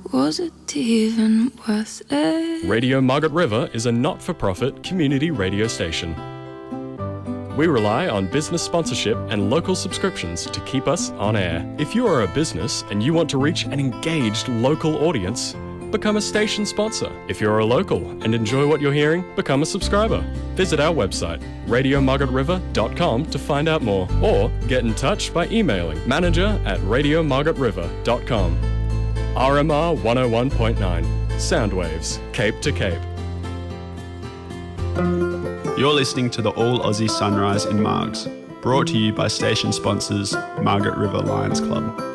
Was it even worth it? Radio Margaret River is a not-for-profit community radio station. We rely on business sponsorship and local subscriptions to keep us on air. If you are a business and you want to reach an engaged local audience, become a station sponsor. If you're a local and enjoy what you're hearing, become a subscriber. Visit our website, radiomargaretriver.com, to find out more, or get in touch by emailing manager@radiomargaretriver.com. RMR 101.9, Soundwaves, Cape to Cape. You're listening to the All Aussie Sunrise in Margs, brought to you by station sponsors Margaret River Lions Club.